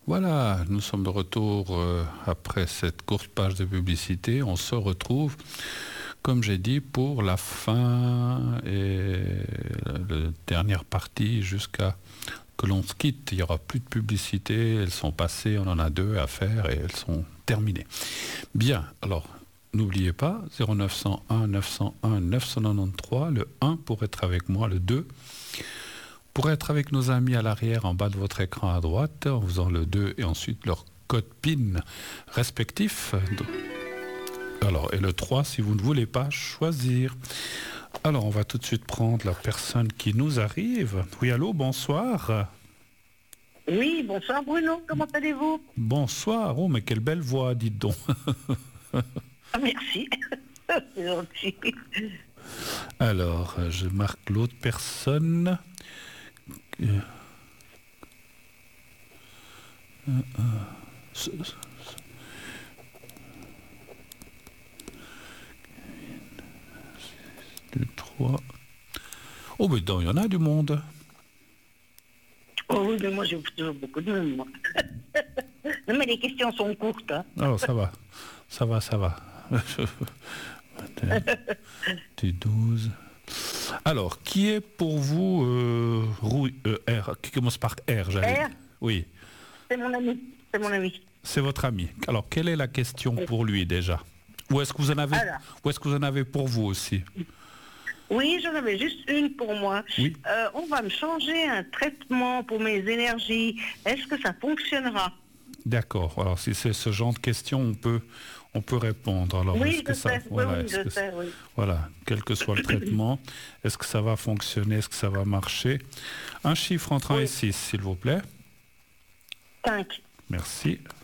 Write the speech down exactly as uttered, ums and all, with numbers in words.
Voilà, nous sommes de retour euh, après cette courte page de publicité. On se retrouve, comme j'ai dit, pour la fin et la dernière partie jusqu'à que l'on se quitte. Il n'y aura plus de publicité, elles sont passées, on en a deux à faire et elles sont terminées. Bien, alors n'oubliez pas, zéro neuf cent un neuf cent un neuf cent quatre-vingt-treize, le un pour être avec moi, le deux pour être avec nos amis à l'arrière en bas de votre écran à droite, en faisant le deux et ensuite leur code PIN respectif. Alors, et le trois si vous ne voulez pas choisir. Alors, on va tout de suite prendre la personne qui nous arrive. Oui, allô, bonsoir. Oui, bonsoir Bruno, comment allez-vous? Bonsoir, oh, mais quelle belle voix, dites donc. Ah, merci, c'est gentil. Alors, je marque l'autre personne. Euh, euh, ce, ce, deux, trois. Oh, mais non, il y en a du monde. Oh oui, mais moi j'ai toujours beaucoup de monde, moi. Non, mais les questions sont courtes. Hein. Alors, ça va, ça va, ça va. Du douze. Alors, qui est pour vous euh, Rou- euh, R, qui commence par R, j'allais. R Oui. C'est mon ami, c'est mon ami. C'est votre ami. Alors, quelle est la question pour lui déjà? Ou est-ce que vous en avez Alors. Ou est-ce que vous en avez pour vous aussi? Oui, j'en avais juste une pour moi. Oui. Euh, on va me changer un traitement pour mes énergies. Est-ce que ça fonctionnera? D'accord. Alors, si c'est ce genre de questions, on peut, on peut répondre. Alors, Oui, est-ce que je ça, sais, voilà, oui, oui, est-ce je que sais, oui. Voilà, quel que soit le traitement, est-ce que ça va fonctionner, est-ce que ça va marcher? Un chiffre entre un Oui. et six, s'il vous plaît. cinq. Merci.